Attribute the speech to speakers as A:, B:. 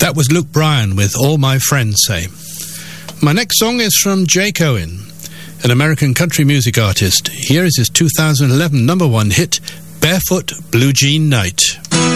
A: That was Luke Bryan with All My Friends Say. My next song is from Jake Owen, an American country music artist. Here is his 2011 #1 hit, Barefoot Blue Jean Night.